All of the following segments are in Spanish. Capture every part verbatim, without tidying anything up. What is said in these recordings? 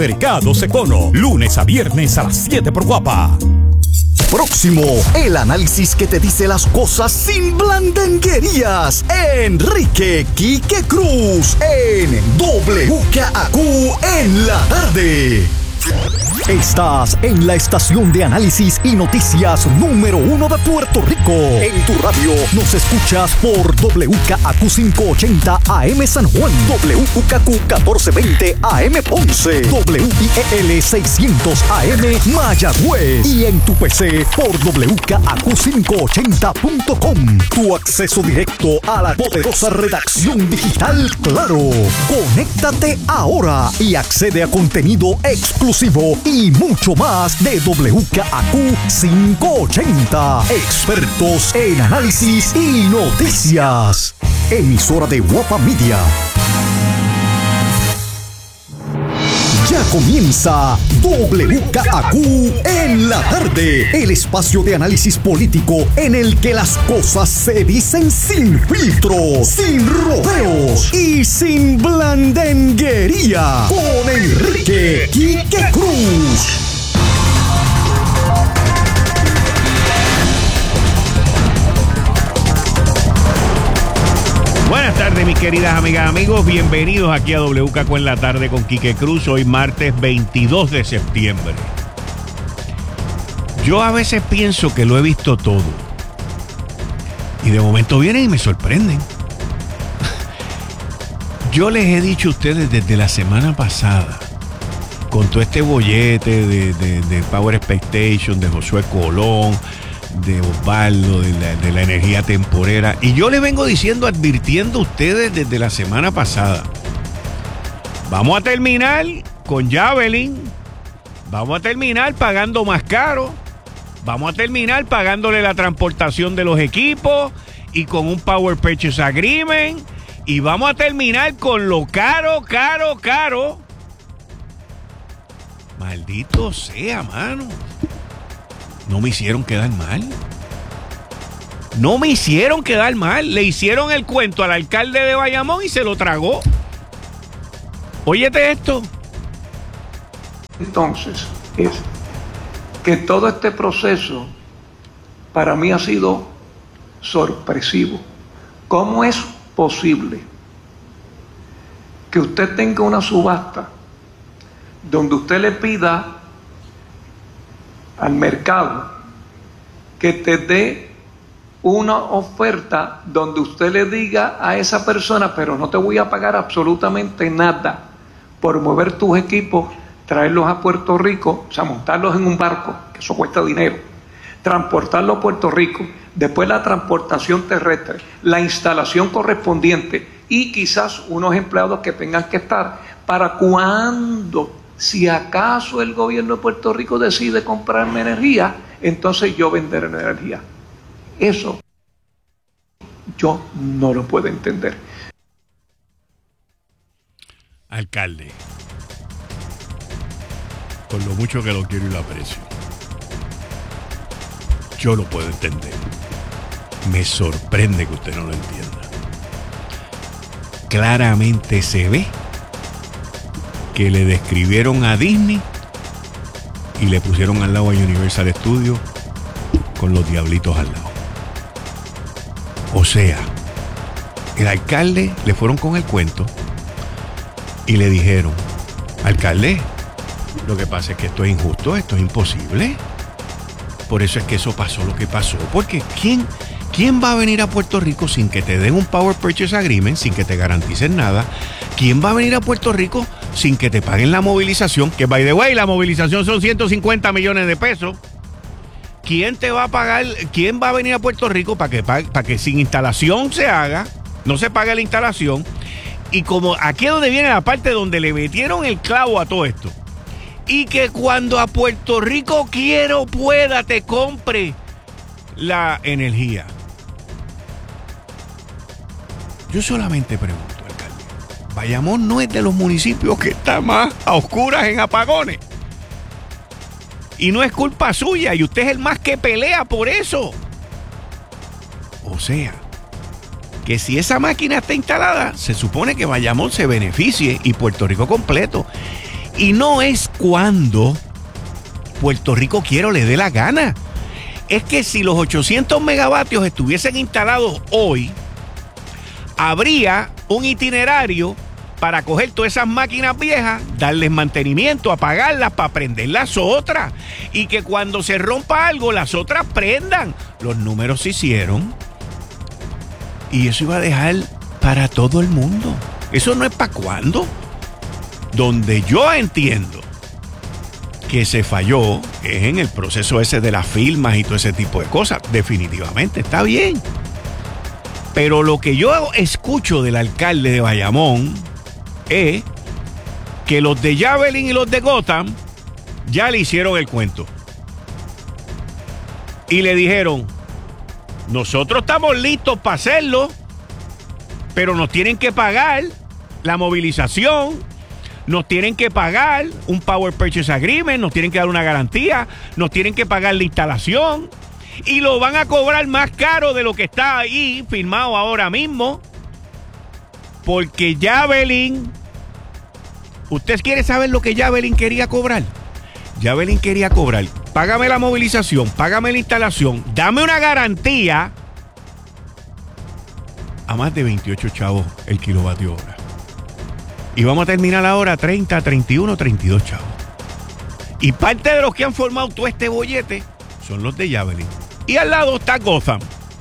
Mercados Econo, lunes a viernes a las siete por Guapa. Próximo, el análisis que te dice las cosas sin blandenguerías. Enrique Quique Cruz en W K A Q en la tarde. Estás en la estación de análisis y noticias número uno de Puerto Rico. En tu radio nos escuchas por W K A Q quinientos ochenta A M San Juan, W K Q catorce veinte A M Ponce, W I E L seiscientos A M Mayagüez y en tu P C por W K A Q quinientos ochenta punto com. Tu acceso directo a la poderosa redacción digital Claro. Conéctate ahora y accede a contenido exclusivo y mucho más de W K A Q quinientos ochenta. Expertos en análisis y noticias. Emisora de Guapa Media. Ya comienza W K A Q en la tarde, el espacio de análisis político en el que las cosas se dicen sin filtro, sin rodeos y sin blandenguería. Con Enrique Quique Cruz. Buenas tardes, mis queridas amigas, amigos. Bienvenidos aquí a W K Q en la tarde con Quique Cruz. Hoy martes veintidós de septiembre. Yo a veces pienso que lo he visto todo. Y de momento vienen y me sorprenden. Yo les he dicho a ustedes desde la semana pasada, con todo este bollete de, de, de Power Expectation, de Josué Colón, de Osvaldo, de la, de la energía temporera, y yo les vengo diciendo, advirtiendo a ustedes desde la semana pasada, vamos a terminar con Javelin, vamos a terminar pagando más caro, vamos a terminar pagándole la transportación de los equipos y con un Power Purchase Agreement, y vamos a terminar con lo caro, caro, caro. Maldito sea, mano. No me hicieron quedar mal. No me hicieron quedar mal. Le hicieron el cuento al alcalde de Bayamón y se lo tragó. Óyete esto. Entonces, es que todo este proceso para mí ha sido sorpresivo. ¿Cómo es posible que usted tenga una subasta donde usted le pida al mercado que te dé una oferta donde usted le diga a esa persona, pero no te voy a pagar absolutamente nada por mover tus equipos, traerlos a Puerto Rico, o sea, montarlos en un barco, que eso cuesta dinero, transportarlos a Puerto Rico, después la transportación terrestre, la instalación correspondiente y quizás unos empleados que tengan que estar para cuando, si acaso el gobierno de Puerto Rico decide comprarme energía, entonces yo vender energía. Eso yo no lo puedo entender. Alcalde, por lo mucho que lo quiero y lo aprecio, yo lo puedo entender. Me sorprende que usted no lo entienda. Claramente se ve que le describieron a Disney y le pusieron al lado a Universal Studios con los diablitos al lado. O sea, el alcalde le fueron con el cuento y le dijeron, alcalde, lo que pasa es que esto es injusto, esto es imposible. Por eso es que eso pasó lo que pasó. Porque ¿quién, quién va a venir a Puerto Rico sin que te den un Power Purchase Agreement, sin que te garanticen nada? ¿Quién va a venir a Puerto Rico sin que te paguen la movilización? Que, by the way, la movilización son ciento cincuenta millones de pesos. ¿Quién te va a pagar? ¿Quién va a venir a Puerto Rico para que, para que sin instalación se haga, no se pague la instalación? Y como aquí es donde viene la parte donde le metieron el clavo a todo esto. Y que cuando a Puerto Rico quiera o pueda te compre la energía. Yo solamente pregunto, alcalde, Bayamón no es de los municipios que está más a oscuras en apagones. Y no es culpa suya, y usted es el más que pelea por eso. O sea, que si esa máquina está instalada, se supone que Bayamón se beneficie y Puerto Rico completo. Y no es cuando Puerto Rico quiera o le dé la gana. Es que si los ochocientos megavatios estuviesen instalados hoy, habría un itinerario para coger todas esas máquinas viejas, darles mantenimiento, apagarlas para prender las otras. Y que cuando se rompa algo, las otras prendan. Los números se hicieron. Y eso iba a dejar para todo el mundo. Eso no es para cuándo. Donde yo entiendo que se falló es en el proceso ese de las firmas y todo ese tipo de cosas. Definitivamente, está bien. Pero lo que yo escucho del alcalde de Bayamón es que los de Javelin y los de Gotham ya le hicieron el cuento. Y le dijeron, nosotros estamos listos para hacerlo, pero nos tienen que pagar la movilización, nos tienen que pagar un Power Purchase Agreement, nos tienen que dar una garantía, nos tienen que pagar la instalación y lo van a cobrar más caro de lo que está ahí firmado ahora mismo, porque Javelin, ¿usted quiere saber lo que Javelin quería cobrar? Javelin quería cobrar, págame la movilización, págame la instalación, dame una garantía a más de veintiocho chavos el kilovatio hora. Y vamos a terminar ahora treinta, treinta y uno, treinta y dos chavos. Y parte de los que han formado todo este bollete son los de Javelin. Y al lado está Gotham.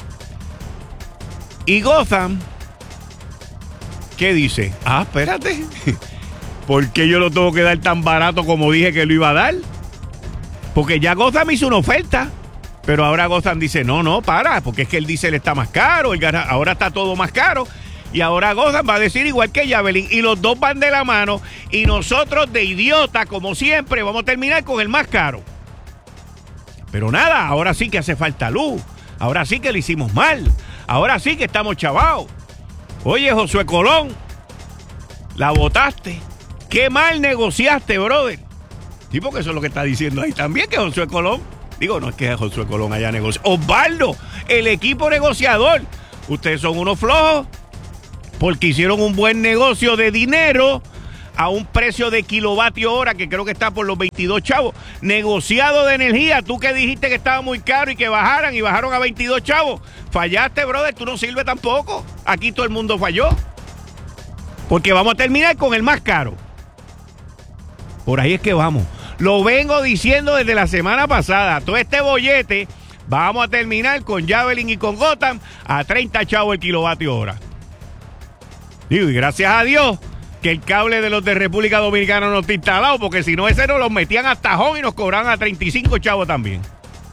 Y Gotham, ¿qué dice? Ah, espérate. ¿Por qué yo lo tengo que dar tan barato como dije que lo iba a dar? Porque ya Gotham hizo una oferta. Pero ahora Gotham dice, no, no, para. Porque es que el diésel está más caro. El gas, ahora está todo más caro. Y ahora Gotham va a decir igual que Javelin. Y los dos van de la mano. Y nosotros de idiota, como siempre, vamos a terminar con el más caro. Pero nada, ahora sí que hace falta luz. Ahora sí que lo hicimos mal. Ahora sí que estamos chavados. Oye, Josué Colón, la votaste. Qué mal negociaste, brother. Sí, porque eso es lo que está diciendo ahí también, que Josué Colón. Digo, no es que Josué Colón haya negociado. Osvaldo, el equipo negociador. Ustedes son unos flojos. Porque hicieron un buen negocio de dinero a un precio de kilovatio hora que creo que está por los veintidós chavos. Negociado de energía, tú que dijiste que estaba muy caro y que bajaran y bajaron a veintidós chavos. Fallaste, brother, tú no sirves tampoco. Aquí todo el mundo falló. Porque vamos a terminar con el más caro. Por ahí es que vamos. Lo vengo diciendo desde la semana pasada. Todo este bollete, vamos a terminar con Javelin y con Gotham a treinta chavos el kilovatio hora. Digo, y gracias a Dios que el cable de los de República Dominicana no está instalado, porque si no, ese nos los metían a tajón y nos cobraban a treinta y cinco chavos también.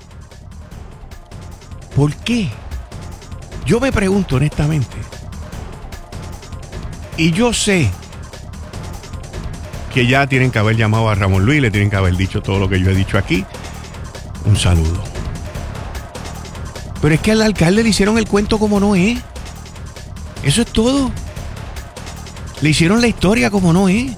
¿Por qué? Yo me pregunto honestamente. Y yo sé que ya tienen que haber llamado a Ramón Luis, le tienen que haber dicho todo lo que yo he dicho aquí. Un saludo. Pero es que al alcalde le hicieron el cuento como no es. Eso es todo. Le hicieron la historia como no es.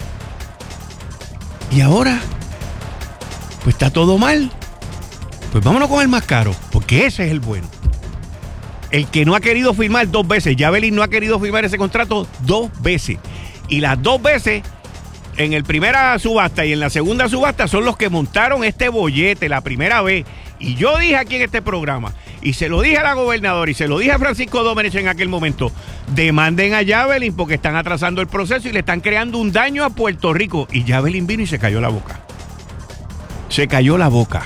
Y ahora, pues está todo mal. Pues vámonos con el más caro, porque ese es el bueno. El que no ha querido firmar dos veces. Javelin no ha querido firmar ese contrato dos veces. Y las dos veces, en la primera subasta y en la segunda subasta, son los que montaron este bollete la primera vez. Y yo dije aquí en este programa, y se lo dije a la gobernadora y se lo dije a Francisco Domenech en aquel momento, demanden a Javelin porque están atrasando el proceso y le están creando un daño a Puerto Rico. Y Javelin vino y se cayó la boca. Se cayó la boca.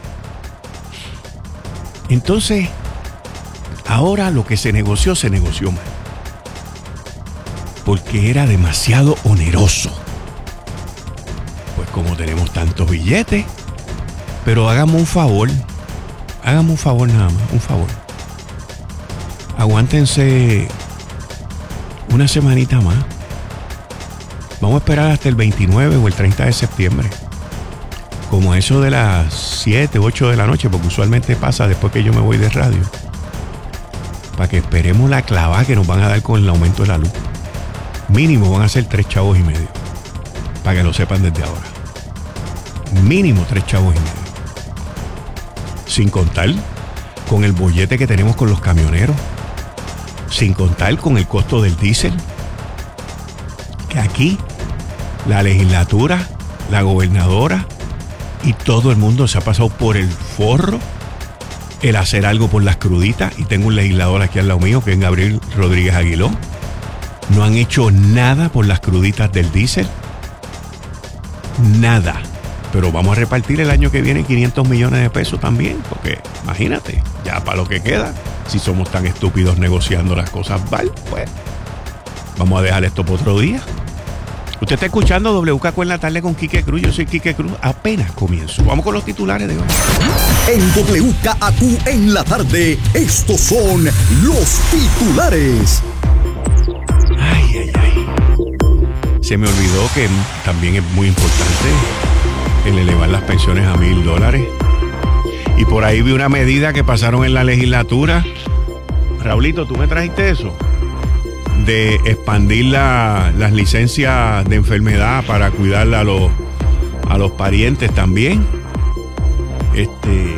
Entonces, ahora lo que se negoció, se negoció mal. Porque era demasiado oneroso. Pues como tenemos tantos billetes, pero hagamos un favor. Hágame un favor nada más, un favor. Aguántense una semanita más. Vamos a esperar hasta el veintinueve o el treinta de septiembre. Como eso de las siete, ocho de la noche, porque usualmente pasa después que yo me voy de radio. Para que esperemos la clavada que nos van a dar con el aumento de la luz. Mínimo van a ser tres chavos y medio. Para que lo sepan desde ahora. Mínimo tres chavos y medio. Sin contar con el bollete que tenemos con los camioneros. Sin contar con el costo del diésel. Que aquí la legislatura la gobernadora y todo el mundo se ha pasado por el forro el hacer algo por las cruditas. Y tengo un legislador aquí al lado mío, que es Gabriel Rodríguez Aguiló. No han hecho nada por las cruditas del diésel. Nada. Pero vamos a repartir el año que viene quinientos millones de pesos también, porque imagínate, ya para lo que queda, si somos tan estúpidos negociando las cosas mal, pues vamos a dejar esto por otro día. Usted está escuchando W K Q en la tarde con Quique Cruz. Yo soy Quique Cruz. Apenas comienzo. Vamos con los titulares de hoy. En W K Q en la tarde, estos son los titulares. Ay, ay, ay. Se me olvidó que también es muy importante el elevar las pensiones a mil dólares. Y por ahí vi una medida que pasaron en la legislatura. Raulito, ¿tú me trajiste eso? De expandir la, las licencias de enfermedad para cuidar a los, a los parientes también. Este...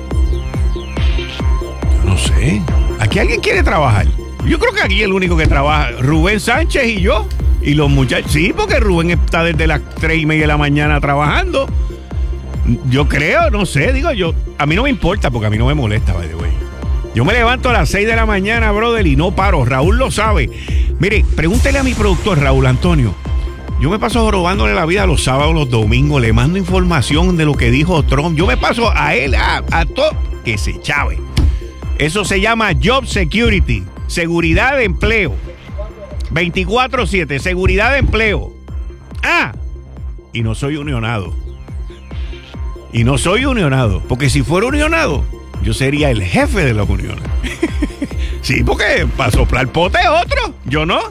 No sé. ¿Aquí alguien quiere trabajar? Yo creo que aquí el único que trabaja, Rubén Sánchez y yo. Y los muchachos, sí, porque Rubén está desde las tres y media de la mañana trabajando. Yo creo, no sé, digo yo, a mí no me importa porque a mí no me molesta, by the way. Yo me levanto a las seis de la mañana, brother, y no paro. Raúl lo sabe. Mire, pregúntele a mi productor, Raúl Antonio. Yo me paso jorobándole la vida los sábados, los domingos, le mando información de lo que dijo Trump. Yo me paso a él, a, a todo, que se chave. Eso se llama Job Security, seguridad de empleo. veinticuatro siete, seguridad de empleo. Ah, y no soy unionado. Y no soy unionado, porque si fuera unionado, yo sería el jefe de la unión. Sí, porque para soplar pote otro, yo no.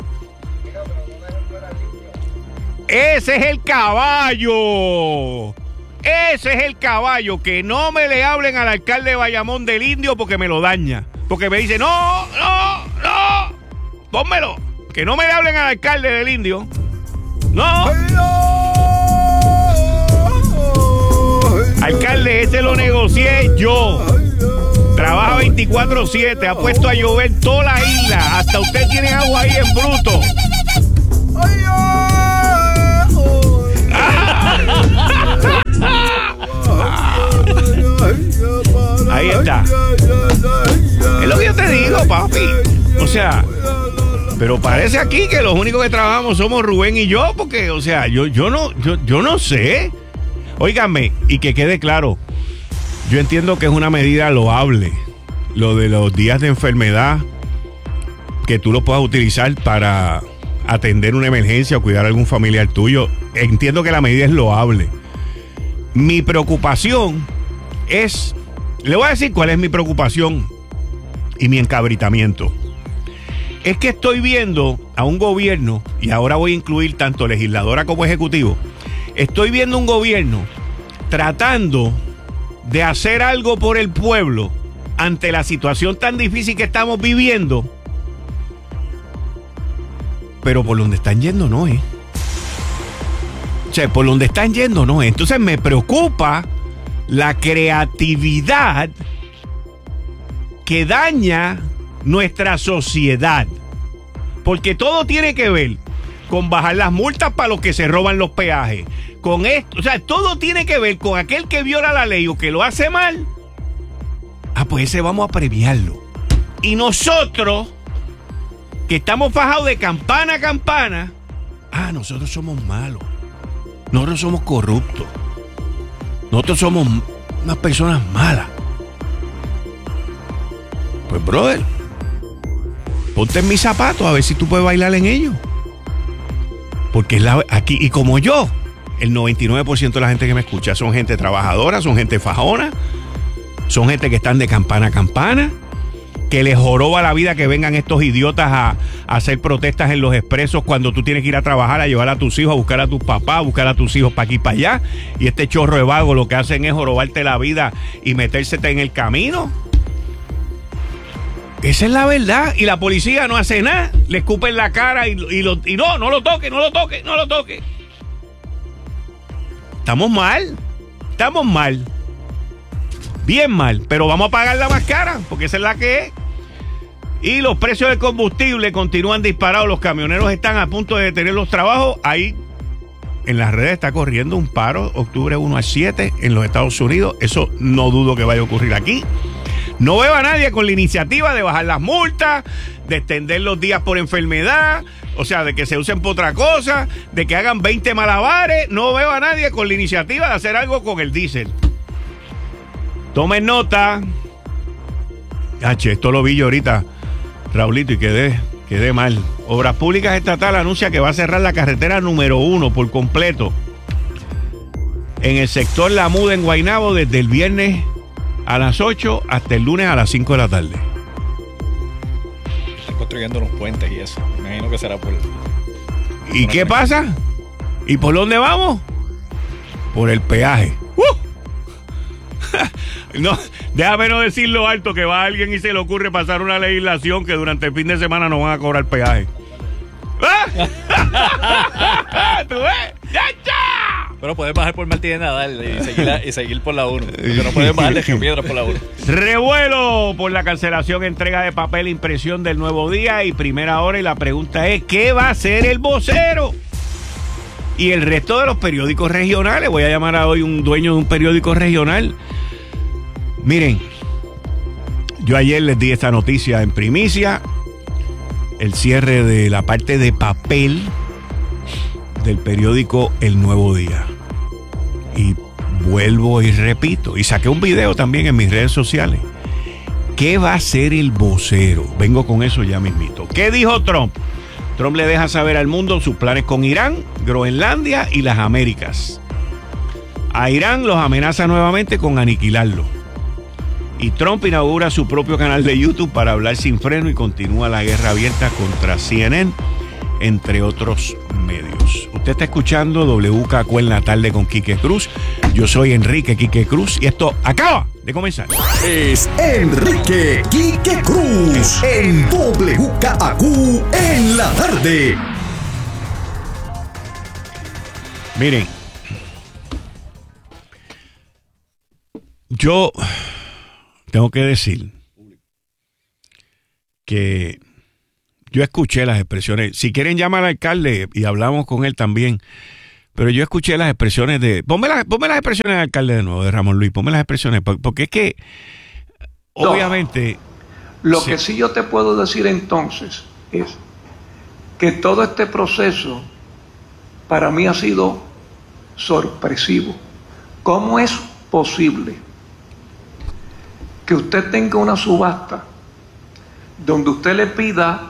Ese es el caballo. Ese es el caballo. Que no me le hablen al alcalde de Bayamón del Indio porque me lo daña. Porque me dice, no, no, no, pónmelo. Que no me le hablen al alcalde del Indio. No. Alcalde, ese lo negocié yo. Trabaja veinticuatro siete, ha puesto a llover toda la isla. Hasta usted tiene agua ahí en bruto. Ahí está. Es lo que yo te digo, papi. O sea, pero parece aquí que los únicos que trabajamos somos Rubén y yo, porque, o sea, yo, yo no, yo, yo no sé. Óigame, y que quede claro, yo entiendo que es una medida loable, lo de los días de enfermedad, que tú lo puedas utilizar para atender una emergencia o cuidar a algún familiar tuyo. Entiendo que la medida es loable. Mi preocupación es, le voy a decir cuál es mi preocupación y mi encabritamiento. Es que estoy viendo a un gobierno, y ahora voy a incluir tanto legisladora como ejecutivo, estoy viendo un gobierno tratando de hacer algo por el pueblo ante la situación tan difícil que estamos viviendo, pero por donde están yendo no es. O sea, por donde están yendo no es. Entonces me preocupa la creatividad que daña nuestra sociedad, porque todo tiene que ver con bajar las multas para los que se roban los peajes, con esto, o sea, todo tiene que ver con aquel que viola la ley o que lo hace mal. Ah, pues ese vamos a premiarlo. Y nosotros, que estamos fajados de campana a campana, ah, nosotros somos malos, nosotros somos corruptos, nosotros somos unas personas malas. Pues, brother, ponte en mis zapatos a ver si tú puedes bailar en ellos. Porque es la, aquí, y como yo, el noventa y nueve por ciento de la gente que me escucha son gente trabajadora, son gente fajona, son gente que están de campana a campana, que les joroba la vida que vengan estos idiotas a, a hacer protestas en los expresos cuando tú tienes que ir a trabajar, a llevar a tus hijos, a buscar a tus papás, a buscar a tus hijos para aquí y para allá. Y este chorro de vago lo que hacen es jorobarte la vida y metérsete en el camino. Esa es la verdad. Y la policía no hace nada. Le escupen la cara y, y, lo, y no, no lo toque, no lo toque, no lo toque. Estamos mal. Estamos mal. Bien mal. Pero vamos a pagar la más cara, porque esa es la que es. Y los precios del combustible continúan disparados. Los camioneros están a punto de detener los trabajos. Hay en las redes está corriendo un paro octubre uno al siete en los Estados Unidos. Eso no dudo que vaya a ocurrir aquí. No veo a nadie con la iniciativa de bajar las multas, de extender los días por enfermedad, o sea, de que se usen por otra cosa, de que hagan veinte malabares. No veo a nadie con la iniciativa de hacer algo con el diésel. Tomen nota. H, esto lo vi yo ahorita, Raulito, y quedé, quedé mal. Obras Públicas Estatal anuncia que va a cerrar la carretera número uno por completo en el sector La Muda en Guaynabo desde el viernes a las ocho hasta el lunes a las cinco de la tarde. Están construyendo unos puentes y eso. Me imagino que será por... ¿Y qué pasa? ¿Y por dónde vamos? Por el peaje. ¡Uh! No, déjame no decirlo alto, que va alguien y se le ocurre pasar una legislación que durante el fin de semana no van a cobrar peaje. ¿Ah? ¿Tú ves? ¡Ya, ya! Pero puedes bajar por Martínez Nadal y seguir, la, y seguir por la uno. Porque no puedes bajar de Geopiedras por la uno. Revuelo por la cancelación, entrega de papel, impresión del Nuevo Día y Primera Hora. Y la pregunta es, ¿qué va a hacer el vocero? Y el resto de los periódicos regionales. Voy a llamar a hoy un dueño de un periódico regional. Miren, yo ayer les di esta noticia en primicia. El cierre de la parte de papel del periódico El Nuevo Día. Y vuelvo y repito, y saqué un video también en mis redes sociales. ¿Qué va a hacer el vocero? Vengo con eso ya mismito. ¿Qué dijo Trump? Trump le deja saber al mundo sus planes con Irán, Groenlandia y las Américas. A Irán los amenaza nuevamente con aniquilarlo. Y Trump inaugura su propio canal de YouTube para hablar sin freno y continúa la guerra abierta contra C N N, entre otros medios. Usted está escuchando W K Q en la tarde con Quique Cruz. Yo soy Enrique Quique Cruz y esto acaba de comenzar. Es Enrique Quique Cruz en W K Q en la tarde. Miren, yo tengo que decir que yo escuché las expresiones. Si quieren llamar al alcalde y hablamos con él también. Pero yo escuché las expresiones de... Ponme las, ponme las expresiones del alcalde de nuevo, de Ramón Luis. Ponme las expresiones. Porque es que, no, obviamente... Lo sí. que sí yo te puedo decir entonces es que todo este proceso para mí ha sido sorpresivo. ¿Cómo es posible que usted tenga una subasta donde usted le pida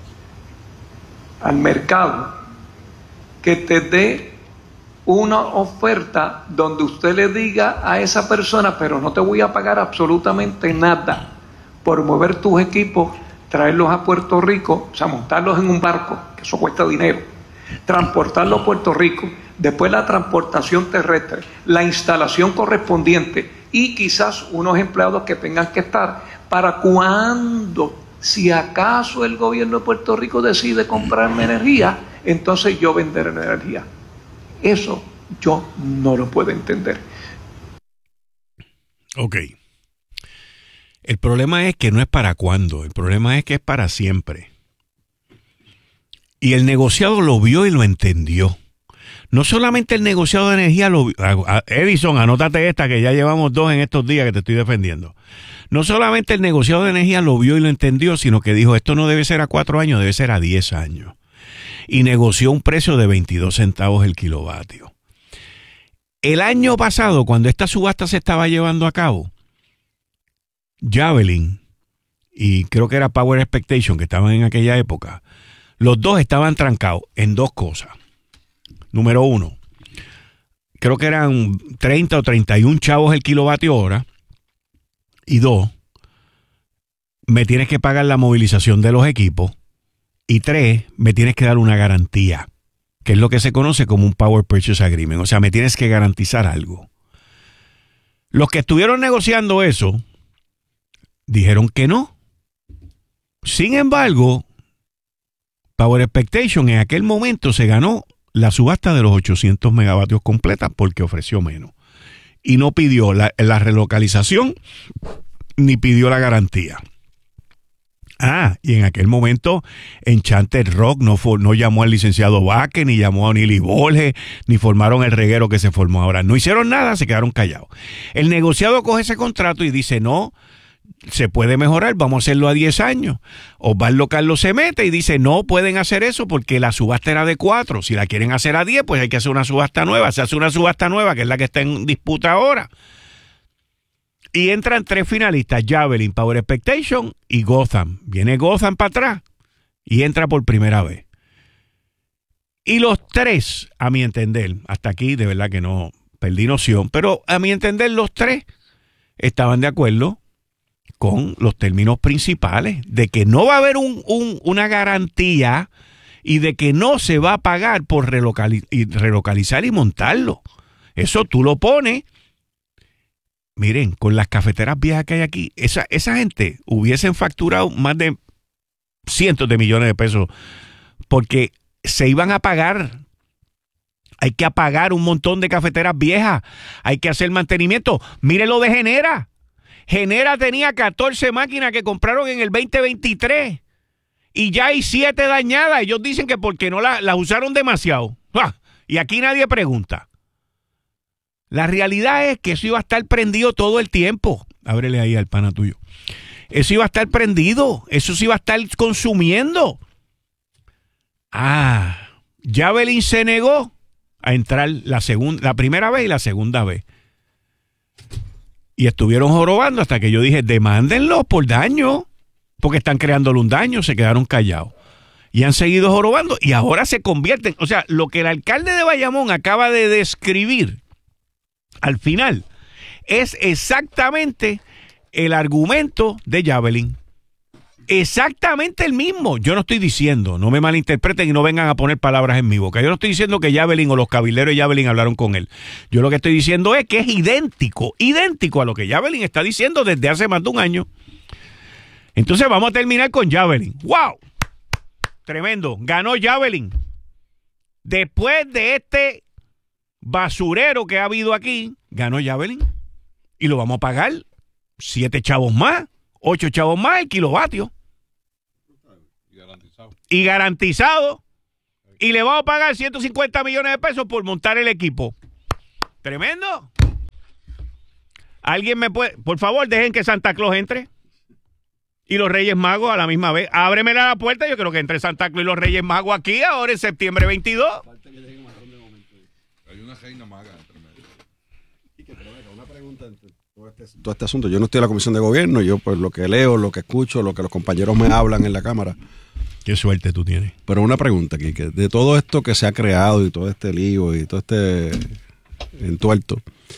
al mercado que te dé una oferta donde usted le diga a esa persona, pero no te voy a pagar absolutamente nada por mover tus equipos, traerlos a Puerto Rico, o sea, montarlos en un barco, que eso cuesta dinero, transportarlos a Puerto Rico, después la transportación terrestre, la instalación correspondiente y quizás unos empleados que tengan que estar para cuando, si acaso el gobierno de Puerto Rico decide comprarme energía, entonces yo vender energía. Eso yo no lo puedo entender. Ok. El problema es que no es para cuándo, el problema es que es para siempre. Y el negociado lo vio y lo entendió. No solamente el negociado de energía lo vio. Edison, anótate esta que ya llevamos dos en estos días que te estoy defendiendo. No solamente el negociado de energía lo vio y lo entendió, sino que dijo, esto no debe ser a cuatro años, debe ser a diez años. Y negoció un precio de veintidós centavos el kilovatio. El año pasado, cuando esta subasta se estaba llevando a cabo, Javelin y creo que era Power Expectation, que estaban en aquella época, los dos estaban trancados en dos cosas. Número uno, creo que eran treinta o treinta y un chavos el kilovatio hora. Y dos, me tienes que pagar la movilización de los equipos. Y tres, me tienes que dar una garantía, que es lo que se conoce como un Power Purchase Agreement. O sea, me tienes que garantizar algo. Los que estuvieron negociando eso dijeron que no. Sin embargo, Power Expectation en aquel momento se ganó la subasta de los ochocientos megavatios completa porque ofreció menos. Y no pidió la, la relocalización ni pidió la garantía. Ah, y en aquel momento Enchanted Rock no, for, no llamó al licenciado Vázquez, ni llamó a Nili Borges, ni formaron el reguero que se formó ahora. No hicieron nada, se quedaron callados. El negociado coge ese contrato y dice, no, se puede mejorar, vamos a hacerlo a diez años. Osvaldo Carlos se mete y dice, no pueden hacer eso porque la subasta era de cuatro. Si la quieren hacer a diez, pues hay que hacer una subasta nueva. Se hace una subasta nueva, que es la que está en disputa ahora. Y entran tres finalistas, Javelin, Power Expectation y Gotham. Viene Gotham para atrás y entra por primera vez. Y los tres, a mi entender, hasta aquí de verdad que no perdí noción, pero a mi entender los tres estaban de acuerdo con los términos principales de que no va a haber un, un, una garantía y de que no se va a pagar por relocali- y relocalizar y montarlo. Eso tú lo pones. Miren, con las cafeteras viejas que hay aquí, esa, esa gente hubiesen facturado más de cientos de millones de pesos porque se iban a pagar. Hay que apagar un montón de cafeteras viejas. Hay que hacer mantenimiento. Mire lo de Genera. Genera tenía catorce máquinas que compraron en el veinte veintitrés y ya hay siete dañadas. Ellos dicen que porque no las la usaron demasiado. ¡Ah! Y aquí nadie pregunta. La realidad es que eso iba a estar prendido todo el tiempo. Ábrele ahí al pana tuyo. Eso iba a estar prendido. Eso se iba a estar consumiendo. Ah, Javelin se negó a entrar la segunda, la primera vez y la segunda vez. Y estuvieron jorobando hasta que yo dije, demándenlos por daño, porque están creándole un daño, se quedaron callados. Y han seguido jorobando y ahora se convierten, o sea, lo que el alcalde de Bayamón acaba de describir al final es exactamente el argumento de Javelin. Exactamente el mismo. Yo no estoy diciendo, no me malinterpreten y no vengan a poner palabras en mi boca. Yo no estoy diciendo que Javelin o los cabilderos de Javelin hablaron con él. Yo lo que estoy diciendo es que es idéntico, idéntico a lo que Javelin está diciendo desde hace más de un año. Entonces vamos a terminar con Javelin. ¡Wow! Tremendo. Ganó Javelin. Después de este basurero que ha habido aquí, ganó Javelin. Y lo vamos a pagar siete chavos más, ocho chavos más el kilovatio. Y garantizado. Y garantizado. Y le vamos a pagar ciento cincuenta millones de pesos por montar el equipo. Tremendo. ¿Alguien me puede? Por favor, dejen que Santa Claus entre. Y los Reyes Magos a la misma vez. Ábreme la puerta. Yo creo que entre Santa Claus y los Reyes Magos aquí ahora en septiembre veintidós. Hay una reina maga entre medio. Y que, pero venga, una pregunta entre todo este, todo este asunto. Yo no estoy en la comisión de gobierno. Yo pues lo que leo, lo que escucho, lo que los compañeros me hablan en la Cámara. Qué suerte tú tienes. Pero una pregunta, Quique. De todo esto que se ha creado y todo este lío y todo este entuerto,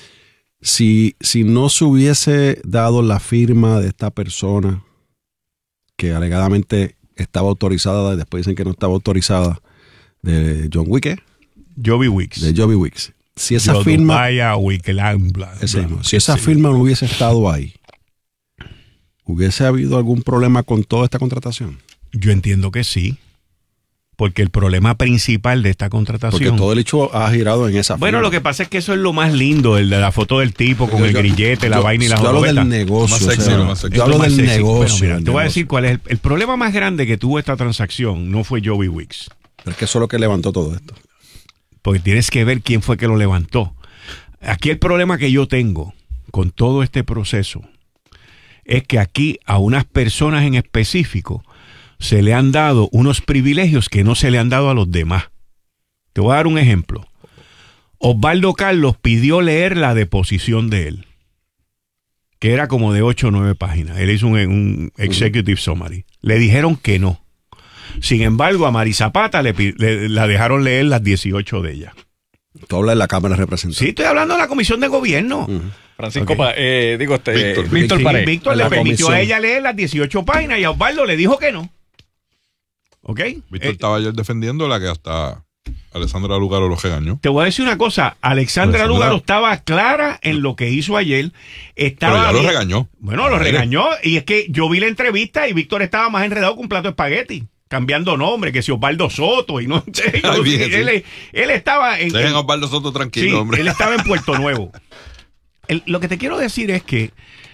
si, si no se hubiese dado la firma de esta persona que alegadamente estaba autorizada y después dicen que no estaba autorizada, de John Wick, Joby Wicks. de Joby Wicks. Si esa Yo firma, vaya, Wickland, bla, ese bla. mismo, si esa firma no hubiese estado ahí, ¿hubiese habido algún problema con toda esta contratación? Yo entiendo que sí. Porque el problema principal de esta contratación... Porque todo el hecho ha girado en esa Bueno, firma. lo que pasa es que eso es lo más lindo, el de la foto del tipo con Yo- el yo- grillete, la yo- vaina y la yo hablo jorobeta. del negocio. Más sexy, o sea, lo más sexy. yo hablo Esto es del más sexy. negocio. Bueno, mira, del te voy a negocio. decir cuál es el, el problema más grande que tuvo esta transacción. No fue Joby Wicks. Pero es que eso es lo que levantó todo esto. Porque tienes que ver quién fue que lo levantó. Aquí el problema que yo tengo con todo este proceso es que aquí a unas personas en específico se le han dado unos privilegios que no se le han dado a los demás. Te voy a dar un ejemplo. Osvaldo Carlos pidió leer la deposición de él, que era como de ocho o nueve páginas. Él hizo un, un executive summary. Le dijeron que no. Sin embargo, a Mari Zapata le, le la dejaron leer las dieciocho de ella. Tú hablas de la Cámara de Representantes. Sí, estoy hablando de la Comisión de Gobierno. Uh-huh. Francisco, Ok. Pa- eh, digo, este, Víctor. Víctor Sí, Pared. Víctor le La permitió comisión. a ella leer las dieciocho páginas y a Osvaldo le dijo que no. ¿Ok? Víctor Eh, estaba ayer defendiendo la que hasta Alessandra Lugaro lo regañó. Te voy a decir una cosa. Alexandra Alexandra- Lugaro estaba clara en lo que hizo ayer. Estaba Pero ya lo bien- regañó. Bueno, lo Al aire. regañó. Y es que yo vi la entrevista y Víctor estaba más enredado con un plato de espagueti. Cambiando nombre, que si Osvaldo Soto y no sé. Ay, bien, él, sí. él estaba en... Dejen en- a Osvaldo Soto tranquilo, sí, hombre. él estaba en Puerto Nuevo. El- lo que te quiero decir es que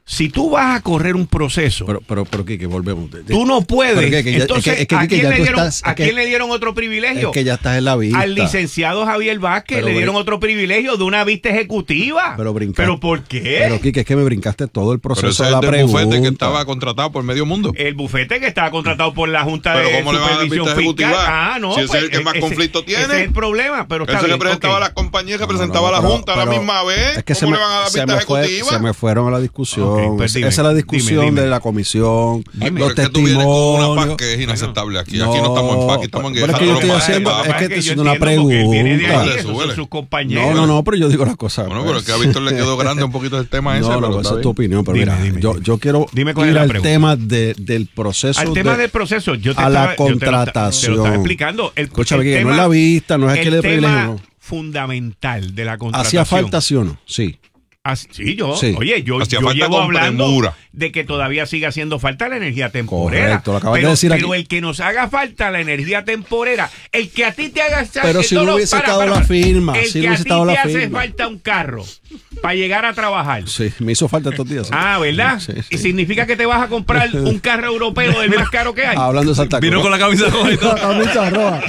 Si tú vas a correr un proceso, Pero, pero, pero, ¿qué? Que volvemos. tú no puedes. Pero que- que ya- Entonces, es que- es que- ¿a, que quién ya le tú dieron, estás- ¿a es que- quién le dieron otro privilegio? Es que ya estás en la vista. Al licenciado Javier Vázquez Pero le dieron brin- otro privilegio de una vista ejecutiva. Pero brincaste. ¿Pero por qué? Pero, Quique, es que me brincaste todo el Pero proceso ese de es la del pregunta. bufete que estaba contratado por medio mundo. El bufete que estaba contratado por la Junta Pero de ¿cómo le van a dar Supervisión vista Fiscal. ejecutiva? Ah, no. Si ese es el que más ese- conflicto tiene. Ese es el problema, pero está Él se bien, representaba ok. a las compañías que No, no, presentaba no, la pero- Junta a la pero misma vez. Es que se ¿Cómo me, le van a dar se vista me fue- ejecutiva? se me fueron a la discusión. Ok, pues dime, Esa es la discusión dime, dime. de la comisión, Ay, pero los es que tú vienes con una paz testimonios. que es inaceptable aquí. No, aquí no estamos en paz, aquí estamos en pero guerra. es que yo Todos estoy los haciendo- países, es que yo te estoy haciendo una entiendo porque él viene de ahí, pregunta. esos son Súbele. sus compañeros. No, no, no, pero yo digo las cosas. Bueno, pero es que a Víctor le quedó grande un poquito el tema ese. No, pero no, está esa es bien. tu opinión, pero Dime, mira, dime, yo, dime. yo quiero Dime cuál es ir la al pregunta. tema de, del proceso Al tema de, del proceso, yo te a la estaba, yo te lo- contratación. Te lo estaba explicando. El, Escúchame, el que no tema- es la vista, no es que el le tema privilegio, no. fundamental de la contratación. ¿Hacía falta, sí o no? Sí. As- Sí, yo. Sí. Oye, yo, Hacía yo falta llevo con hablando premura. de que todavía sigue haciendo falta la energía temporera. Correcto, lo acabas de pero, decir aquí. pero el que nos haga falta la energía temporera, el que a ti te haga Pero si no hubiese estado la firma, el si que no a hubiese ti estado te la hace firma. falta un carro para llegar a trabajar. Sí, me hizo falta estos días. sí. Ah, ¿verdad? Sí, sí. Y significa que te vas a comprar un carro europeo del más caro que hay. Hablando de Santa Cruz. Vino con la camisa roja y todo. La camisa roja.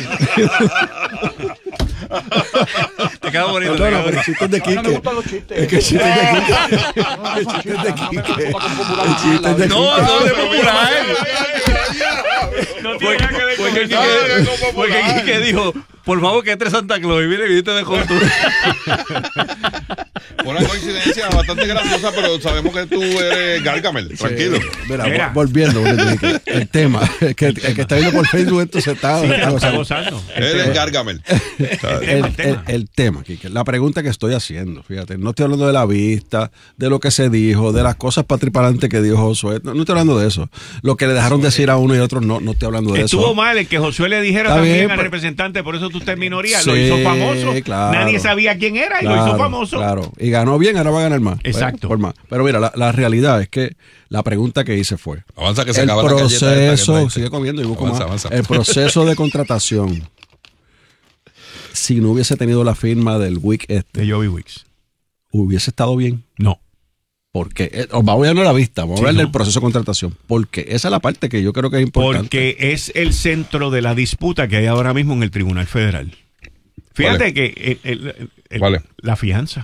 Te queda bonito. te No, queda no, pero bonito. el chiste es de Quique. Es que el chiste es de Quique. El chiste es de Quique. El chiste es de No, Quique. no, de popular. No tiene nada que ver con Porque eso. Quique, porque Quique dijo, por favor que entre Santa Claus y viene y viniste de junto. Una coincidencia bastante graciosa, pero sabemos que tú eres Gargamel. Tranquilo. Mira, Mira. vol- volviendo, volviendo, Quique. El tema, el que, el que está viendo por Facebook esto se está, Sí, está está gozando. gozando. Él es Gargamel. El, el, el tema, Quique, la pregunta que estoy haciendo, fíjate, no estoy hablando de la vista, de lo que se dijo, de las cosas patriparantes que dijo Josué, no, no estoy hablando de eso. Lo que le dejaron decir a uno y a otro, no, no estoy hablando de Estuvo eso. mal el que Josué le dijera Está también bien, al pero- representante, por eso tú estás en minoría. Lo Sí, hizo famoso. claro. Nadie sabía quién era y lo Claro, hizo famoso. Claro, y ganó bien, ahora va a ganar más. Exacto. Por más. Pero mira, la, la realidad es que la pregunta que hice fue: Avanza que se el acaba la galleta esta que proceso, traiste. sigue comiendo y busco Avanza, más. avanza. El proceso de contratación, si no hubiese tenido la firma del W I C este, De Joey Wicks. hubiese estado bien. No. ¿Por qué? Eh, vamos a verlo a la vista, vamos Sí, a ver no. el proceso de contratación. Porque esa es la parte que yo creo que es importante. Porque es el centro de la disputa que hay ahora mismo en el Tribunal Federal. Fíjate ¿Cuál es? que el- el- el- ¿Cuál es? la fianza.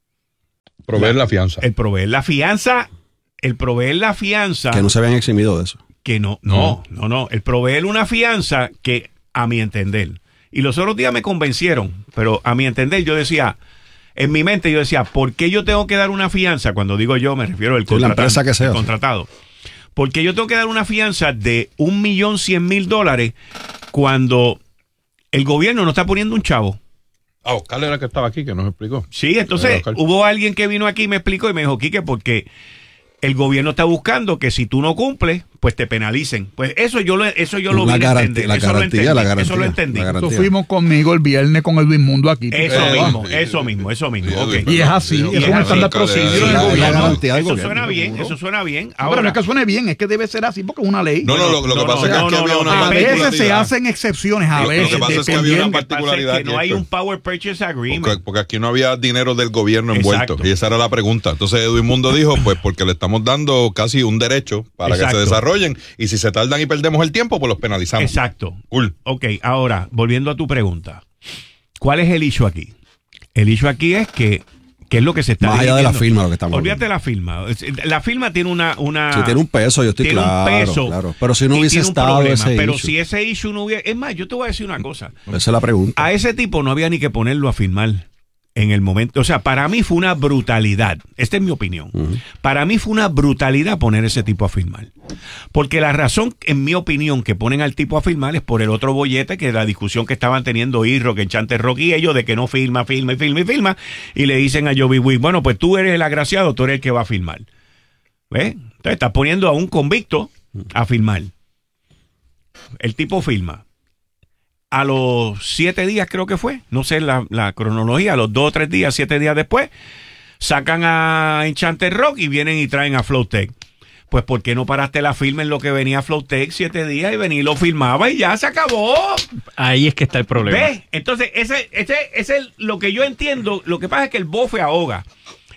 Proveer la fianza. El proveer la fianza, el proveer la fianza Que no se habían eximido de eso. que no, no, no, no, el proveer una fianza que a mi entender, y los otros días me convencieron, pero a mi entender yo decía, en mi mente yo decía, ¿por qué yo tengo que dar una fianza? Cuando digo yo me refiero al Sí, la contratante, empresa que sea. el contratado. ¿Por qué yo tengo que dar una fianza de un millón cien mil dólares cuando el gobierno no está poniendo un chavo? Ah, Oscar era el que estaba aquí, que nos explicó. Sí, entonces Era Oscar. hubo alguien que vino aquí y me explicó y me dijo, Quique, porque el gobierno está buscando que si tú no cumples, pues te penalicen. Pues eso yo lo, eso yo lo La vine a garantía, entender. la Eso lo garantía, entendí, la garantía, Eso lo entendí. la garantía. Eso fuimos conmigo el viernes con Edwin Mundo aquí. Eso Eh, mismo, sí, eso sí. mismo, eso mismo. Sí, ok. Edwin, Y es así, Y es es un así. estándar procedimiento Sí, del la- la gobierno. garantía del Eso gobierno, suena bien, seguro. eso suena bien. No, pero no Ahora, es que suene bien, es que debe ser así porque es una ley. No, no, lo, lo No, que pasa no, es que no, aquí no, había no, una no, A veces se particularidad. hacen excepciones, a Lo- lo que veces, pasa es que había una dependiendo. lo que pasa es particularidad que no aquí, hay esto. un Power Purchase Agreement. Porque, porque aquí no había dinero del gobierno envuelto. Exacto. Y esa era la pregunta. Entonces Edwin Mundo dijo, pues porque le estamos dando casi un derecho para Exacto. que se desarrollen. Y si se tardan y perdemos el tiempo, pues los penalizamos. Exacto. Cool. Ok, ahora, volviendo a tu pregunta. ¿Cuál es el issue aquí? El issue aquí es que, ¿qué es lo que se está Más allá de la dirigiendo? firma, lo que estamos Olvídate de hablando. la firma. Es- La firma tiene una... una Si tiene un peso, yo estoy tiene claro, un peso. claro. Pero si no y hubiese tiene un estado problema, ese Pero issue. si ese issue no hubiera... Es más, yo te voy a decir una cosa. Esa es la pregunta. A ese tipo no había ni que ponerlo a firmar en el momento. O sea, para mí fue una brutalidad. Esta es mi opinión. Para mí fue una brutalidad poner ese tipo a firmar. Porque la razón, en mi opinión, que ponen al tipo a firmar es por el otro bollete, que la discusión que estaban teniendo Irro, que Enchante Rock y ellos, de que no firma, firma y firma y firma. Y le dicen a Joey Wick, bueno, pues tú eres el agraciado, tú eres el que va a firmar. ¿Ves? Entonces estás poniendo a un convicto a firmar. El tipo firma. A los siete días creo que fue, no sé la, la cronología, a los dos o tres días, siete días después, sacan a Enchanted Rock y vienen y traen a Flowtech. Pues ¿por qué no paraste la firma en lo que venía Flowtech siete días y venía y lo firmaba y ya se acabó? Ahí es que está el problema. ¿Ves? Entonces, ese, ese, ese es lo que yo entiendo. Lo que pasa es que el bofe ahoga.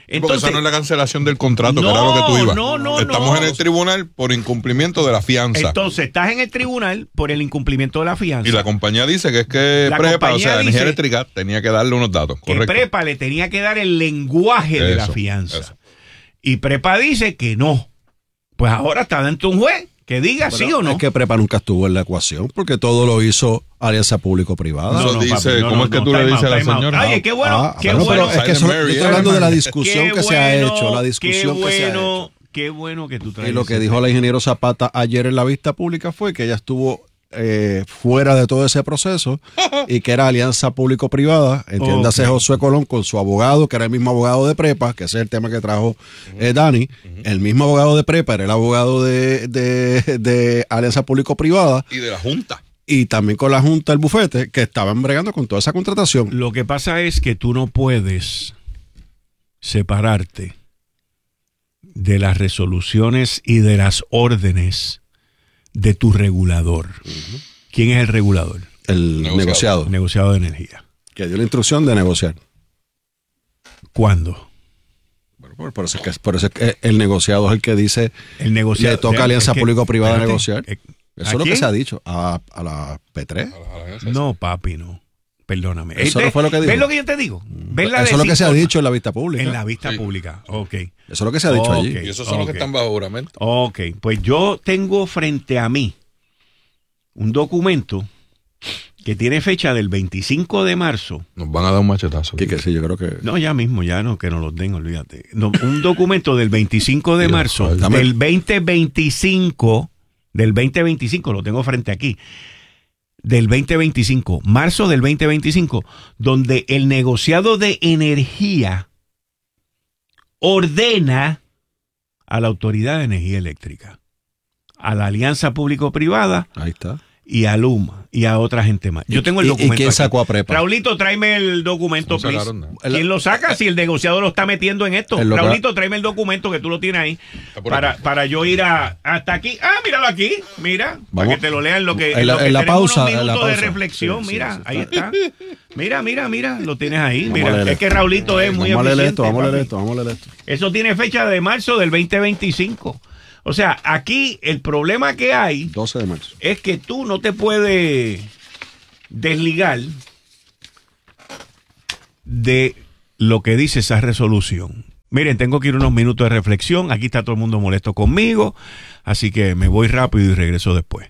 Porque esa no es la cancelación del contrato, no, que era lo que tú ibas. No, no, Estamos no. en el tribunal por incumplimiento de la fianza. Entonces, estás en el tribunal por el incumplimiento de la fianza. Y la compañía dice que es que La Prepa, o sea, compañía Energía dice Eléctrica, tenía que darle unos datos. Que Correcto. Prepa le tenía que dar el lenguaje de la Eso, fianza. eso. Y Prepa dice que no. Pues ahora está dentro un juez que diga Pero sí o no. Es que Prepa nunca estuvo en la ecuación porque todo lo hizo Alianza Público-Privada. Eso dice, papi, no, ¿cómo no, es que no, tú le time dices out, a la time out. señora? Oye, qué bueno, Ah, qué bueno, bueno. pero es que eso- Silent yo Mary, estoy hablando de la discusión Qué que se ha bueno, hecho, la discusión qué que se ha bueno, hecho. Qué bueno que tú traes. Y lo que ese dijo tema. la ingeniero Zapata ayer en la vista pública fue que ella estuvo eh, fuera de todo ese proceso y que era alianza público-privada, entiéndase Ok. Josué Colón con su abogado, que era el mismo abogado de Prepa, que ese es el tema que trajo eh, Dani, el mismo abogado de Prepa era el abogado de, de, de alianza público-privada Y de la Junta. y también con la Junta del Bufete, que estaban bregando con toda esa contratación. Lo que pasa es que tú no puedes separarte de las resoluciones y de las órdenes de tu regulador. ¿Quién es el regulador? El Negociado. negociado, El negociado de energía. que dio la instrucción de negociar. ¿Cuándo? Bueno, por, por eso es que, por eso es que el negociado es el que dice El negociado. le toca a Alianza Público-Privada negociar. eh, Eso ¿a es lo que quién? se ha dicho a, a la P tres. No, papi, no. Perdóname. Eso no Este- fue lo que dijo. ¿Ves lo que yo te digo? ¿Ves la Eso es lo que se ha desinforma- dicho en la vista pública. En la vista Sí. pública. Ok. Eso es lo que se ha dicho Ok. allí. Y esos son los Ok. que están bajo juramento. Ok, pues yo tengo frente a mí un documento que tiene fecha del veinticinco de marzo. Nos van a dar un machetazo. Que, que sí, yo creo que. No, ya mismo, ya no, que no los den, olvídate. No, un documento del veinticinco de Mira, marzo joder, dame- del veinte veinticinco, del veinte veinticinco, lo tengo frente aquí, del veinte veinticinco, marzo del veinte veinticinco, donde el negociado de energía ordena a la Autoridad de Energía Eléctrica, a la Alianza Público-Privada Ahí está. y a Luma y a otra gente más. Yo tengo el ¿Y- y documento. quién aquí. só a Prepa? Raulito, tráeme el documento, No please. sacaron nada. ¿Quién lo saca si el negociado lo está metiendo en esto? El local- Raulito, tráeme el documento que tú lo tienes ahí por para, aquí. para yo ir a, hasta aquí. Ah, míralo aquí, mira, para Vamos. que te lo lean lo que, En la- lo que en la tenemos pausa, unos en la minutos de pausa. reflexión, Sí, sí, mira, sí, ahí está. está. Mira, mira, mira, lo tienes ahí. Vamos a Mira, leer es esto. que Raulito es muy Vamos a leer eficiente. esto, vamos a leer papi. esto, vamos a leer esto. Eso tiene fecha de marzo del veinte veinticinco. O sea, aquí el problema que hay doce de marzo. es que tú no te puedes desligar de lo que dice esa resolución. Miren, tengo que ir unos minutos de reflexión. Aquí está todo el mundo molesto conmigo. Así que me voy rápido y regreso después.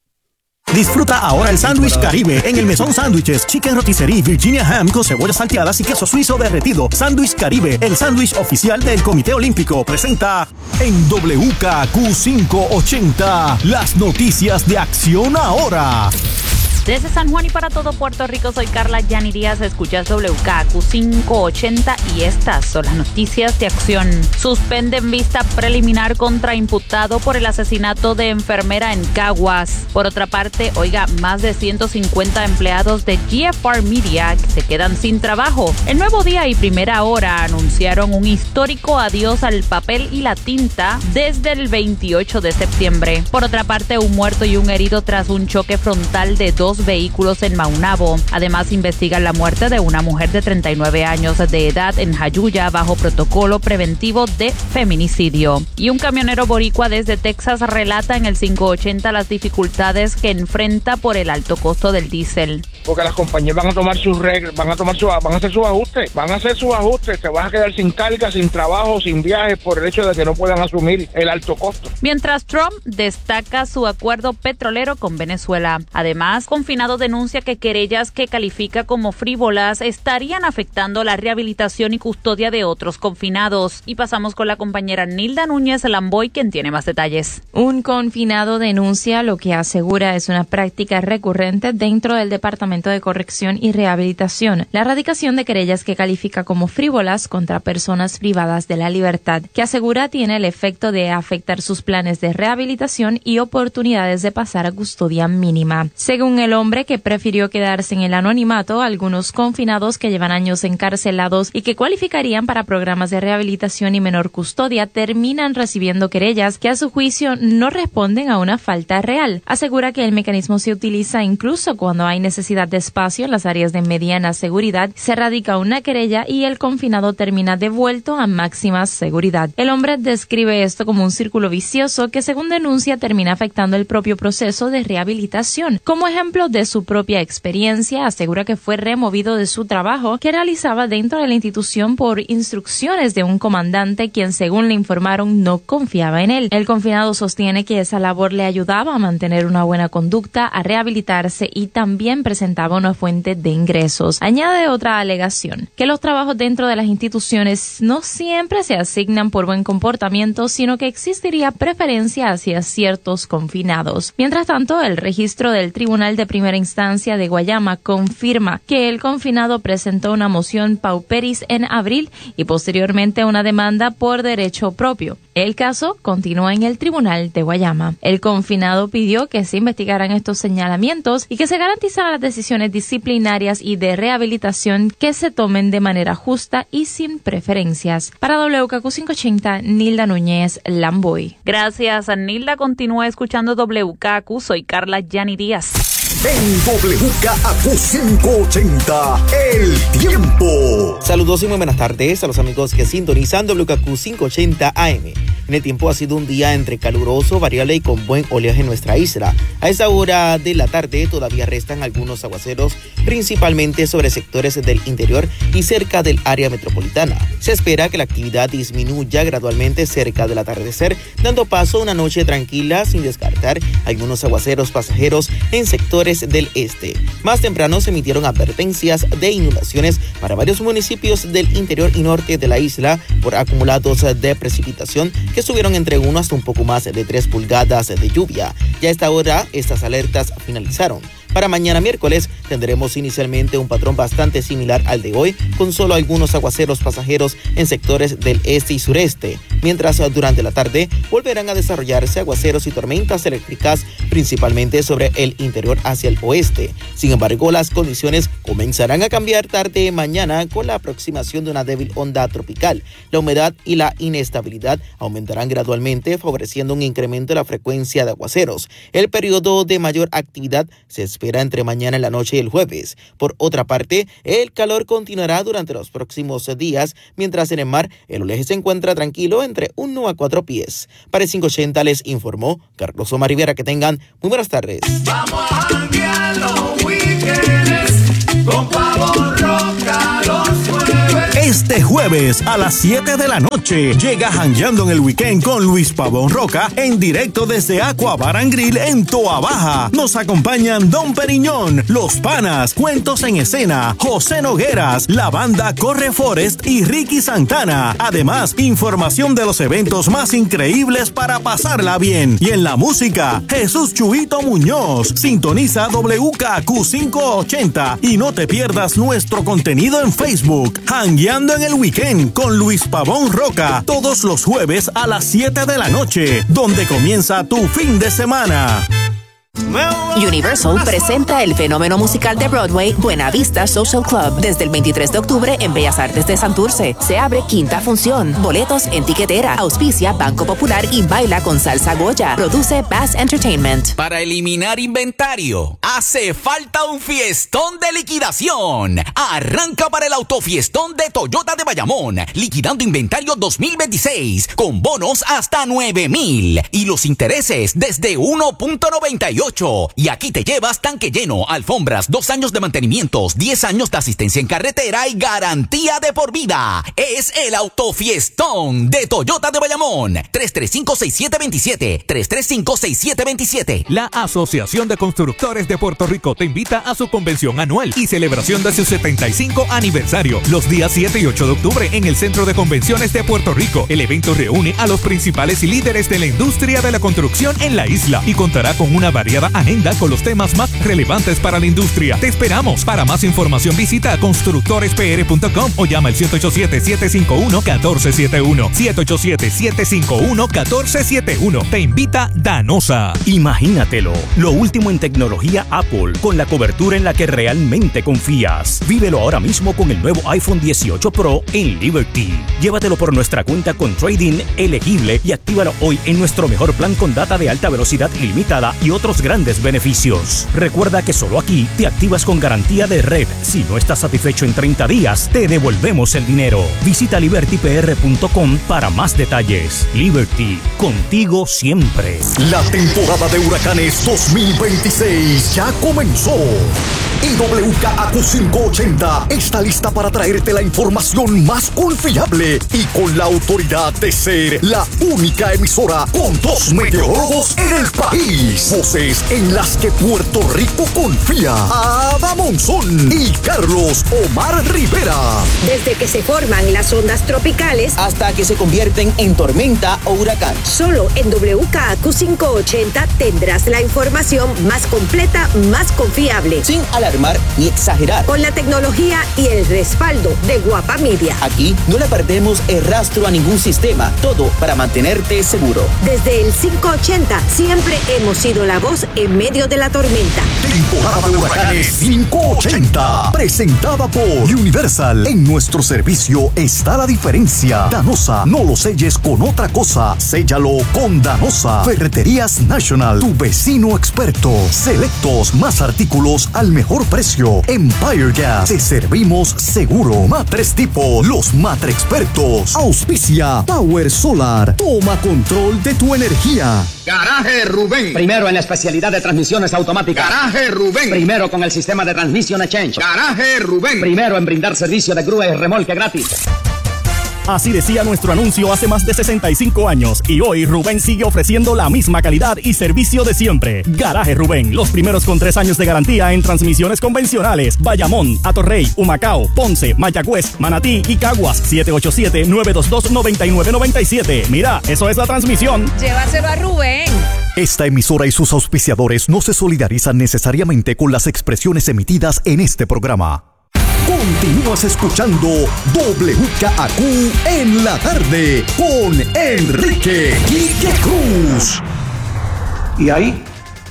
Disfruta ahora el sándwich Caribe en el Mesón Sándwiches, Chicken Rotisserie Virginia Ham con cebollas salteadas y queso suizo derretido. Sándwich Caribe, el sándwich oficial del Comité Olímpico, presenta En W K Q quinientos ochenta, las noticias de Acción Ahora. Desde San Juan y para todo Puerto Rico, soy Carla Yani Díaz, escuchas W K Q quinientos ochenta y estas son las noticias de acción. Suspenden vista preliminar contra imputado por el asesinato de enfermera en Caguas. Por otra parte, oiga, más de ciento cincuenta empleados de G F R Media se quedan sin trabajo. El Nuevo Día y Primera Hora anunciaron un histórico adiós al papel y la tinta desde el veintiocho de septiembre. Por otra parte, un muerto y un herido tras un choque frontal de dos vehículos en Maunabo. Además, investigan la muerte de una mujer de treinta y nueve años de edad en Jayuya bajo protocolo preventivo de feminicidio. Y un camionero boricua desde Texas relata en el quinientos ochenta las dificultades que enfrenta por el alto costo del diésel. Porque las compañías van a tomar sus reglas, van a tomar su, van a hacer sus ajustes, van a hacer sus ajustes, te vas a quedar sin carga, sin trabajo, sin viajes por el hecho de que no puedan asumir el alto costo. Mientras Trump destaca su acuerdo petrolero con Venezuela. Además, confinado denuncia que querellas que califica como frívolas estarían afectando la rehabilitación y custodia de otros confinados. Y pasamos con la compañera Nilda Núñez Lamboy, quien tiene más detalles. Un confinado denuncia lo que asegura es una práctica recurrente dentro del Departamento de Corrección y Rehabilitación, la erradicación de querellas que califica como frívolas contra personas privadas de la libertad, que asegura tiene el efecto de afectar sus planes de rehabilitación y oportunidades de pasar a custodia mínima. Según el hombre que prefirió quedarse en el anonimato, algunos confinados que llevan años encarcelados y que cualificarían para programas de rehabilitación y menor custodia terminan recibiendo querellas que a su juicio no responden a una falta real. Asegura que el mecanismo se utiliza incluso cuando hay necesidad cantidad de espacio en las áreas de mediana seguridad, se radica una querella y el confinado termina devuelto a máxima seguridad. El hombre describe esto como un círculo vicioso que, según denuncia, termina afectando el propio proceso de rehabilitación. Como ejemplo de su propia experiencia, asegura que fue removido de su trabajo que realizaba dentro de la institución por instrucciones de un comandante quien, según le informaron, no confiaba en él. El confinado sostiene que esa labor le ayudaba a mantener una buena conducta, a rehabilitarse y también presentaba una fuente de ingresos. Añade otra alegación, que los trabajos dentro de las instituciones no siempre se asignan por buen comportamiento, sino que existiría preferencia hacia ciertos confinados. Mientras tanto, el registro del Tribunal de Primera Instancia de Guayama confirma que el confinado presentó una moción pauperis en abril y posteriormente una demanda por derecho propio. El caso continúa en el Tribunal de Guayama. El confinado pidió que se investigaran estos señalamientos y que se garantizaran las decisiones disciplinarias y de rehabilitación que se tomen de manera justa y sin preferencias. Para W K Q quinientos ochenta, Nilda Núñez, Lamboy. Gracias, Nilda. Continúa escuchando W K Q. Soy Carla Yani Díaz. En W K Q quinientos ochenta, el tiempo. Saludos y muy buenas tardes a los amigos que sintonizan W K Q quinientos ochenta A M. En el tiempo ha sido un día entre caluroso, variable y con buen oleaje en nuestra isla. A esta hora de la tarde todavía restan algunos aguaceros, principalmente sobre sectores del interior y cerca del área metropolitana. Se espera que la actividad disminuya gradualmente cerca del atardecer, dando paso a una noche tranquila sin descartar algunos aguaceros pasajeros en sectores del este. Más temprano se emitieron advertencias de inundaciones para varios municipios del interior y norte de la isla por acumulados de precipitación que subieron entre uno hasta un poco más de tres pulgadas de lluvia. Ya a esta hora estas alertas finalizaron. Para mañana miércoles tendremos inicialmente un patrón bastante similar al de hoy, con solo algunos aguaceros pasajeros en sectores del este y sureste, mientras durante la tarde volverán a desarrollarse aguaceros y tormentas eléctricas, principalmente sobre el interior hacia el oeste. Sin embargo, las condiciones comenzarán a cambiar tarde mañana con la aproximación de una débil onda tropical. La humedad y la inestabilidad aumentarán gradualmente, favoreciendo un incremento de la frecuencia de aguaceros. El periodo de mayor actividad se espera entre mañana en la noche y el jueves. Por otra parte, el calor continuará durante los próximos días, mientras en el mar el oleaje se encuentra tranquilo entre uno a cuatro pies. Para el quinientos ochenta les informó Carlos Omar Rivera. Que tengan muy buenas tardes. Vamos a janguear los weekends con Pavo Roca los jueves. Este jueves a las siete de la noche llega Jangueando en el Weekend con Luis Pavón Roca en directo desde Aqua Bar and Grill en Toa Baja. Nos acompañan Don Periñón, Los Panas, Cuentos en Escena, José Nogueras, la banda Corre Forest y Ricky Santana. Además, información de los eventos más increíbles para pasarla bien. Y en la música, Jesús Chuito Muñoz. Sintoniza W K Q quinientos ochenta y no te pierdas nuestro contenido en Facebook. Jangueando en el Weekend con Luis Pavón Roca, todos los jueves a las siete de la noche, donde comienza tu fin de semana. Universal presenta el fenómeno musical de Broadway Buena Vista Social Club desde el veintitrés de octubre en Bellas Artes de Santurce. Se abre quinta función. Boletos en tiquetera. Auspicia Banco Popular y Baila con Salsa Goya. Produce Bass Entertainment. Para eliminar inventario, hace falta un fiestón de liquidación. Arranca para el autofiestón de Toyota de Bayamón, liquidando inventario dos mil veintiséis con bonos hasta nueve mil y los intereses desde uno punto noventa y ocho. Y aquí te llevas tanque lleno, alfombras, dos años de mantenimientos, diez años de asistencia en carretera y garantía de por vida. Es el autofiestón de Toyota de Bayamón. tres tres cinco, seis siete dos siete, tres tres cinco, seis siete dos siete. La Asociación de Constructores de Puerto Rico te invita a su convención anual y celebración de su setenta y cinco aniversario, los días siete y ocho de octubre en el Centro de Convenciones de Puerto Rico. El evento reúne a los principales líderes de la industria de la construcción en la isla y contará con una variada agenda con los temas más relevantes para la industria. Te esperamos. Para más información visita constructores p r punto com o llama al siete ocho siete, siete cinco uno, uno cuatro siete uno. siete ocho siete, siete cinco uno, uno cuatro siete uno. Te invita Danosa. Imagínatelo, lo último en tecnología Apple, con la cobertura en la que realmente confías. Vívelo ahora mismo con el nuevo iPhone dieciocho Pro en Liberty. Llévatelo por nuestra cuenta con trading elegible y actívalo hoy en nuestro mejor plan con data de alta velocidad ilimitada y otros más grandes beneficios. Recuerda que solo aquí te activas con garantía de red. Si no estás satisfecho en treinta días, te devolvemos el dinero. Visita liberty p r punto com para más detalles. Liberty, contigo siempre. La temporada de huracanes dos mil veintiséis ya comenzó. Y W K A Q quinientos ochenta está lista para traerte la información más confiable y con la autoridad de ser la única emisora con dos meteorólogos en el país. Voces en las que Puerto Rico confía. Ada Monzón y Carlos Omar Rivera. Desde que se forman las ondas tropicales hasta que se convierten en tormenta o huracán. Solo en W K A Q quinientos ochenta tendrás la información más completa, más confiable. Sin alarmar ni exagerar. Con la tecnología y el respaldo de Guapa Media. Aquí no le perdemos el rastro a ningún sistema. Todo para mantenerte seguro. Desde el quinientos ochenta siempre hemos sido la voz en medio de la tormenta. Temporada de huracanes quinientos ochenta. Presentada por Universal. En nuestro servicio está la diferencia. Danosa, no lo selles con otra cosa. Séllalo con Danosa. Ferreterías National, tu vecino experto. Selectos, más artículos al mejor precio. Empire Gas, te servimos seguro. Matres Tipo, los matre expertos. Auspicia Power Solar. Toma control de tu energía. Garaje Rubén. Primero en la especialidad de transmisiones automáticas. Garaje Rubén. Primero con el sistema de Transmission Exchange. Garaje Rubén. Primero en brindar servicio de grúa y remolque gratis. Así decía nuestro anuncio hace más de sesenta y cinco años y hoy Rubén sigue ofreciendo la misma calidad y servicio de siempre. Garaje Rubén, los primeros con tres años de garantía en transmisiones convencionales. Bayamón, Atorrey, Humacao, Ponce, Mayagüez, Manatí y Caguas. siete ocho siete, nueve dos dos, nueve nueve nueve siete. Mira, eso es la transmisión. Llévaselo a Rubén. Esta emisora y sus auspiciadores no se solidarizan necesariamente con las expresiones emitidas en este programa. Continúas escuchando W K A Q en la tarde con Enrique Quique Cruz. Y ahí.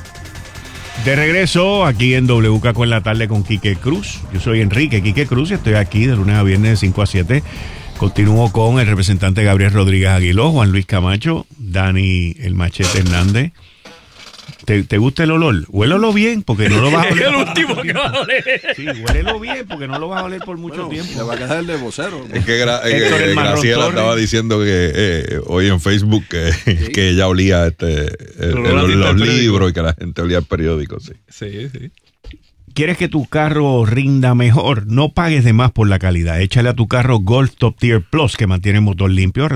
De regreso aquí en W K Q en la tarde con Quique Cruz. Yo soy Enrique Quique Cruz y estoy aquí de lunes a viernes de cinco a siete. Continúo con el representante Gabriel Rodríguez Aguiló, Juan Luis Camacho, Dani el Machete Hernández. ¿Te, ¿Te gusta el olor? Huélelo bien porque no lo vas a oler. Es el último que va a oler. Sí, huélelo bien porque no lo vas a oler por mucho bueno, tiempo. Le va a quedar el de vocero. Es que, gra eh, que Graciela estaba diciendo que eh, hoy en Facebook que, ¿sí? que ella olía este, el, el, el, los libros y que la gente olía el periódico. Sí, sí. sí. ¿Quieres que tu carro rinda mejor? No pagues de más por la calidad. Échale a tu carro Golf Top Tier Plus que mantiene el motor limpio.